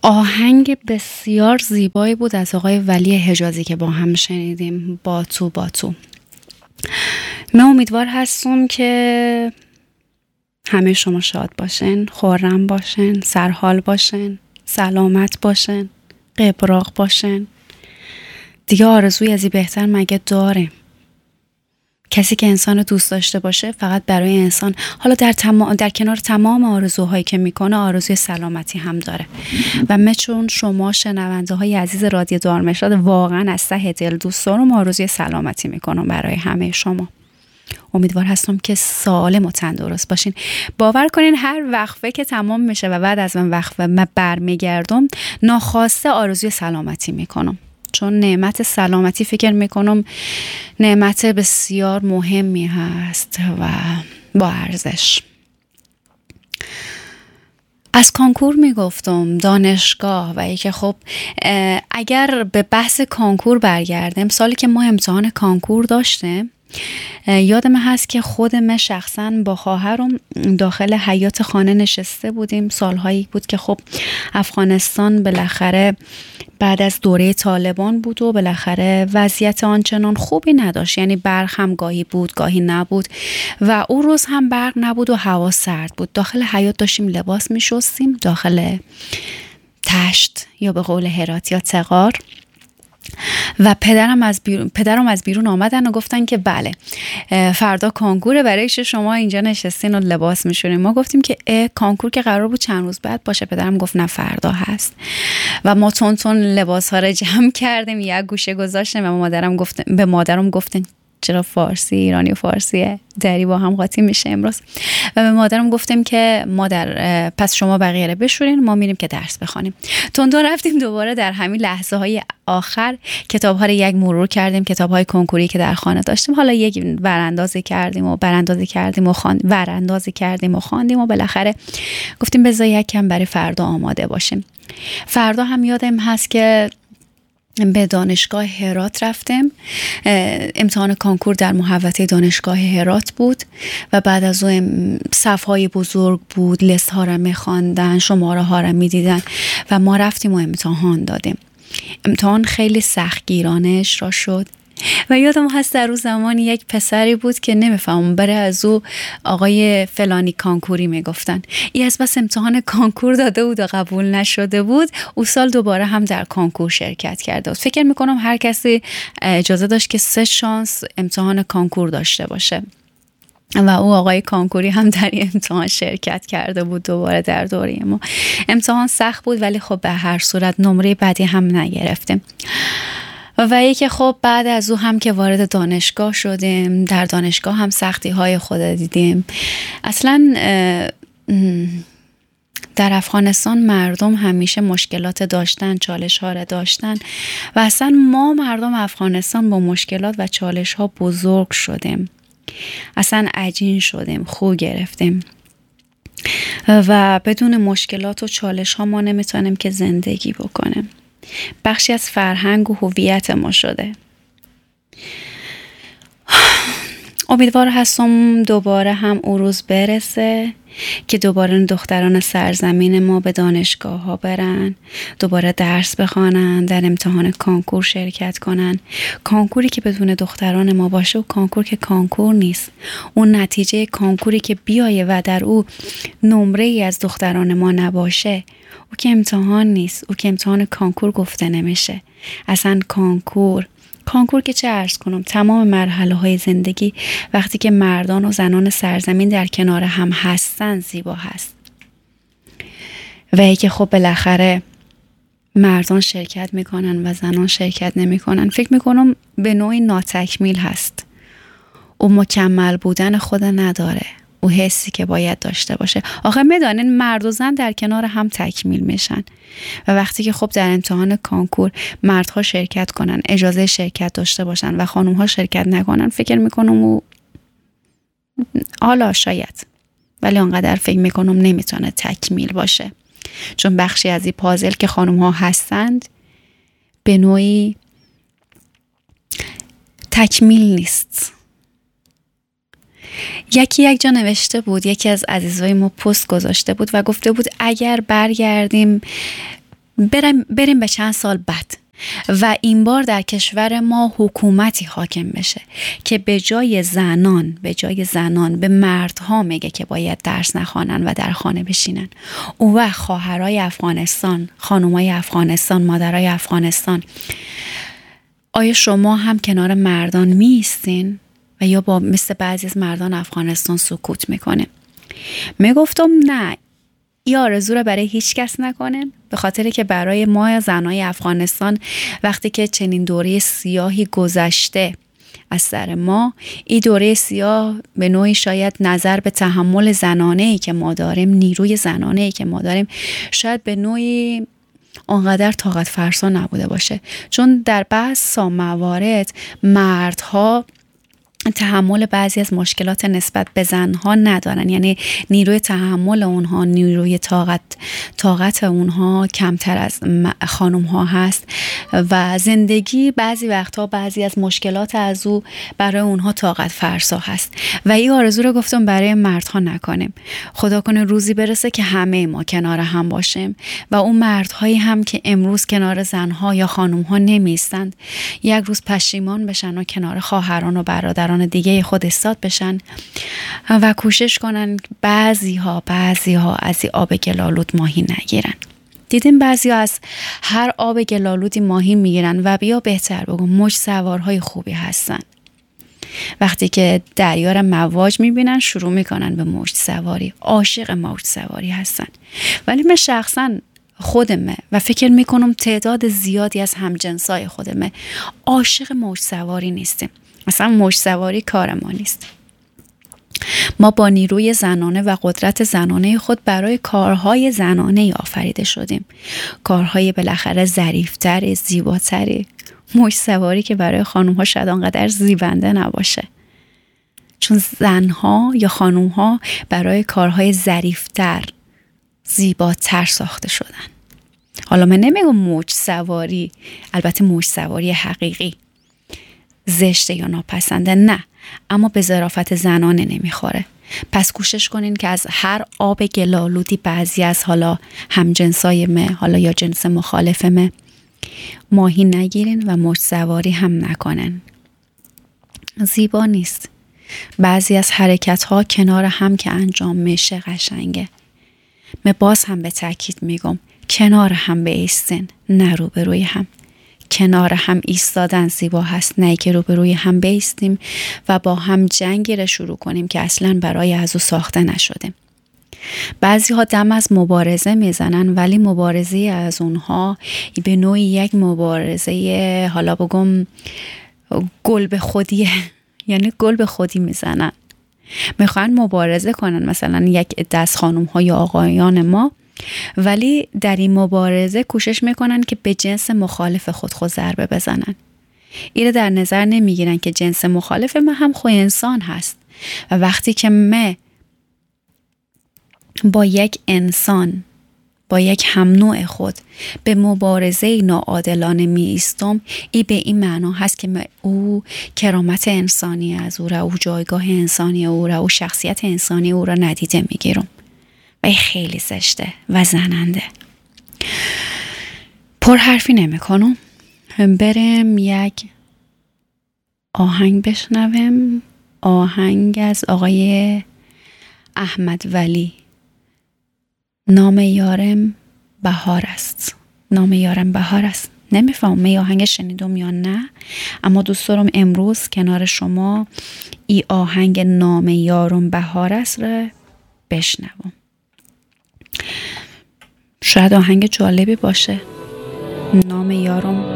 آهنگ بسیار زیبایی بود از آقای ولی حجازی که با هم شنیدیم، با تو با تو. من امیدوار هستم که همه شما شاد باشن، خرم باشن، سرحال باشن، سلامت باشن، قبراق باشن. دیگه آرزوی از این بهتر مگه داره؟ کسی که انسان دوست داشته باشه فقط برای انسان، حالا در کنار تمام آرزوهایی که میکنه، آرزوی سلامتی هم داره. و من چون شما شنونده های عزیز رادیو دارمشاد واقعا از ته دل دوست دارم، آرزوی سلامتی میکنم برای همه شما. امیدوار هستم که سالم و تندرست باشین. باور کنین هر وقفه که تمام میشه و بعد از من وقفه من برمیگردم، ناخواسته آرزوی سلامتی میکنم، چون نعمت سلامتی فکر میکنم نعمت بسیار مهمی هست و با ارزش. از کنکور میگفتم، دانشگاه و ای که خب اگر به بحث کنکور برگردم، سالی که ما امتحان کنکور داشتیم، یادم هست که خودم شخصا با خواهرم داخل حیاط خانه نشسته بودیم. سالهایی بود که خب افغانستان بالاخره بعد از دوره طالبان بود و بالاخره وضعیت آنچنان خوبی نداشت، یعنی برق هم گاهی بود گاهی نبود و اون روز هم برق نبود و هوا سرد بود. داخل حیاط داشتیم لباس می شستیم، داخل تشت یا به قول هرات یا تغار، و پدرم از بیرون آمدن و گفتن که بله فردا کنکوره، برای چه شما اینجا نشستین و لباس میشورین؟ ما گفتیم که کنکور که قرار بود چند روز بعد باشه. پدرم گفت نه فردا هست و ما تون لباس ها رو جمع کردیم، یک گوشه گذاشتیم و به مادرم گفتن چرا فارسی، ایرانی و فارسی دری با هم قاطی میشه امروز، و به مادرم گفتیم که مادر پس شما بقیه رو بشورین، ما میریم که درس بخونیم. تندو رفتیم دوباره در همین لحظه های آخر کتاب ها رو یک مرور کردیم، کتاب های کنکوری که در خانه داشتیم، حالا یک وراندازی کردیم و خواندیم و بالاخره گفتیم بذار یکم برای فردا آماده باشیم. فردا هم یادم هست که به دانشگاه هرات رفتیم. امتحان کنکور در محوطه دانشگاه هرات بود و بعد از اون صفهای بزرگ بود، لیست ها را می‌خواندن، شماره ها را می‌دیدن و ما رفتیم و امتحان دادیم. امتحان خیلی سختگیرانه اجرا شد و یادم هست در اون زمان یک پسری بود که نمیفهمم، برای از او آقای فلانی کانکوری میگفتن. ای از بس امتحان کانکور داده بود و قبول نشده بود، او سال دوباره هم در کانکور شرکت کرده بود. فکر میکنم هر کسی اجازه داشت که 3 شانس امتحان کانکور داشته باشه و او آقای کانکوری هم در این امتحان شرکت کرده بود دوباره در دوره ما. امتحان سخت بود ولی خب به هر صورت نمره بدی هم نگرفتیم. و یکی خب بعد از او هم که وارد دانشگاه شدیم، در دانشگاه هم سختی های خود دیدیم. اصلا در افغانستان مردم همیشه مشکلات داشتن، چالش ها را داشتن و اصلا ما مردم افغانستان با مشکلات و چالش ها بزرگ شدیم، اصلا عجین شدیم، خو گرفتیم و بدون مشکلات و چالش ها ما نمیتونیم که زندگی بکنیم. بخشی از فرهنگ و هویت ما شده. امیدوار هستم دوباره هم اون روز برسه که دوباره دختران سرزمین ما به دانشگاه ها برن، دوباره درس بخوانن، در امتحان کانکور شرکت کنن. کانکوری که بدون دختران ما باشه و کانکور که کانکور نیست. اون نتیجه کانکوری که بیایه و در او نمره ای از دختران ما نباشه، او که امتحان نیست، او که امتحان کانکور گفته نمیشه. اصلا کانکور که چه عرض کنم، تمام مرحله های زندگی وقتی که مردان و زنان سرزمین در کنار هم هستن زیبا هست. و ای که خب بالاخره مردان شرکت میکنن و زنان شرکت نمیکنن، فکر میکنم به نوعی ناتکمیل هست. او مکمل بودن خود نداره، او حسی که باید داشته باشه. آخه میدانین مرد و زن در کنار هم تکمیل میشن و وقتی که خب در امتحان کانکور مردها شرکت کنن، اجازه شرکت داشته باشن و خانومها شرکت نکنن، فکر میکنم او حالا شاید، ولی آنقدر فکر میکنم نمیتونه تکمیل باشه، چون بخشی از این پازل که خانومها هستند به نوعی تکمیل نیست. یک جا نوشته بود، یکی از عزیزای ما پست گذاشته بود و گفته بود اگر برگردیم بریم به چند سال بعد و این بار در کشور ما حکومتی حاکم بشه که به جای زنان به مردها میگه که باید درس نخوانن و در خانه بشینن. اون وقت خواهرای افغانستان، خانومای افغانستان، مادرای افغانستان، آیا شما هم کنار مردان میستین و یا با مثل بعضی از مردان افغانستان سکوت میکنه؟ میگفتم نه، این آرزو رو برای هیچ کس نکنه، به خاطر که برای ما زنای افغانستان وقتی که چنین دوره سیاهی گذشته از سر ما، این دوره سیاه به نوعی شاید نظر به تحمل زنانه‌ای که ما داریم، نیروی زنانه‌ای که ما داریم، شاید به نوعی آنقدر طاقت فرسا نبوده باشه، چون در بعضی موارد مردها تحمل بعضی از مشکلات نسبت به زنها ندارن، یعنی نیروی تحمل اونها، نیروی طاقت اونها کمتر از خانم ها هست و زندگی بعضی وقتها بعضی از مشکلات از او برای اونها طاقت فرسا هست و این آرزو رو گفتم برای مردها نکنیم. خدا کنه روزی برسه که همه ما کنار هم باشیم و اون مردهایی هم که امروز کنار زنها یا خانم ها نمیستند یک روز پشیمان بشن و کنار خواهران و برادران دیگه خود استاد بشن و کوشش کنن بعضی ها از این آب گلالود ماهی نگیرن. دیدیم بعضی ها از هر آب گلالودی ماهی میگیرن و بیا بهتر بگم موج سوارهای خوبی هستن. وقتی که دریا رو مواج میبینن شروع میکنن به موج سواری، عاشق موج سواری هستن. ولی من شخصا خودمه و فکر میکنم تعداد زیادی از همجنسای خودمه عاشق موج سواری نیستیم. اصلا موج سواری کار ما نیست. ما با نیروی زنانه و قدرت زنانه خود برای کارهای زنانه آفریده شدیم، کارهای بالاخره ظریفتری، زیباتری. موج سواری که برای خانوم ها شاید آنقدر زیبنده نباشه، چون زنها یا خانوم ها برای کارهای ظریفتر، زیباتر ساخته شدن. حالا من نمیگم موج سواری، البته موج سواری حقیقی زشته یا ناپسنده، نه، اما به ظرافت زنانه نمیخوره. پس کوشش کنین که از هر آب گلالودی بعضی از حالا همجنسای حالا یا جنس مخالف ماهی نگیرین و موج سواری هم نکنن. زیبا نیست. بعضی از حرکت ها کنار هم که انجام میشه قشنگه. من باز هم به تاکید میگم کنار هم بایستین، نه روبروی هم. کنار هم ایستادن زیبا هست، نه که روبروی هم بایستیم و با هم جنگی را شروع کنیم که اصلا برای از او ساخته نشده. بعضی ها دم از مبارزه میزنن ولی مبارزه از اونها به نوعی یک مبارزه حالا بگم گل به خودیه، یعنی گل به خودی میزنن. میخوان مبارزه کنن مثلا یک عده از خانم ها یا آقایان ما، ولی در این مبارزه کوشش میکنن که به جنس مخالف خود ضربه بزنن. اینو در نظر نمیگیرن که جنس مخالف ما هم خود انسان هست و وقتی که من با یک انسان، با یک هم نوع خود به مبارزه ناعادلانه می ایستم، این به این معنا هست که او کرامت انسانی از او را، او جایگاه انسانی او را، او شخصیت انسانی او را ندیده میگیرم و این خیلی زشته و زننده. پرحرفی نمی کنم، بریم یک آهنگ بشنویم. آهنگ از آقای احمد ولی، نام یارم بهار است. نام یارم بهار است. نمیفهم می آهنگ شنیدم یا نه، اما دوست دارم امروز کنار شما ای آهنگ نام یارم بهار است را بشنوم. شاید آهنگ جالبی باشه. نام یارم